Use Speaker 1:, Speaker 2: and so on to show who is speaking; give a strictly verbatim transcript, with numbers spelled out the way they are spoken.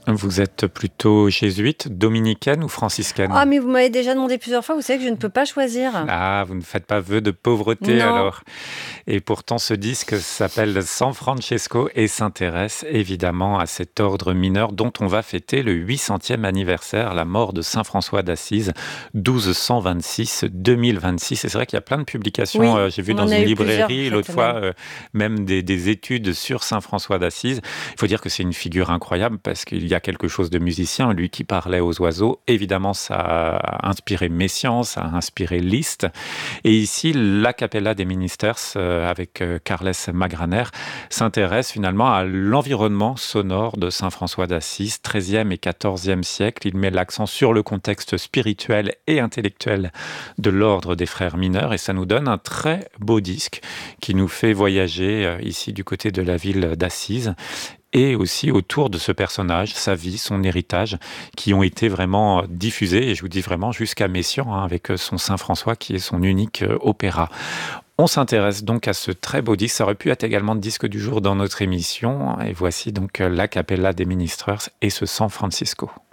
Speaker 1: Vous êtes plutôt jésuite, dominicaine ou franciscaine?
Speaker 2: Ah, mais vous m'avez déjà demandé plusieurs fois, vous savez que je ne peux pas choisir.
Speaker 1: Ah, vous ne faites pas vœu de pauvreté
Speaker 2: Non.
Speaker 1: alors. Et pourtant, ce disque s'appelle San Francesco et s'intéresse évidemment à cet ordre mineur dont on va fêter le huit centième anniversaire, la mort de Saint François d'Assise, douze cent vingt-six deux mille vingt-six. Et c'est vrai qu'il y a plein de publications,
Speaker 2: Oui,
Speaker 1: euh, j'ai vu
Speaker 2: on
Speaker 1: dans
Speaker 2: en a
Speaker 1: une
Speaker 2: eu plusieurs
Speaker 1: librairie
Speaker 2: cette
Speaker 1: l'autre fois,
Speaker 2: semaine.
Speaker 1: euh, même des, des études sur Saint François d'Assise. Il faut dire que c'est une figure incroyable parce qu'il y a quelque chose de musicien, lui qui parlait aux oiseaux. Évidemment, ça a inspiré Messiaen, ça a inspiré Liszt. Et ici, la Capella des Ministers, euh, avec euh, Carles Magraner, s'intéresse finalement à l'environnement sonore de Saint François d'Assise, treizième et quatorzième siècle. Il met l'accent sur le contexte spirituel et intellectuel de l'ordre des frères mineurs et ça nous donne un très beau disque qui nous fait voyager euh, ici du côté de la ville d'Assise et aussi autour de ce personnage, sa vie, son héritage, qui ont été vraiment diffusés, et je vous dis vraiment jusqu'à Messiaen, hein, avec son Saint-François qui est son unique euh, opéra. On s'intéresse donc à ce très beau disque, ça aurait pu être également le disque du jour dans notre émission, et voici donc euh, la Capella des Ministers et ce San Francisco.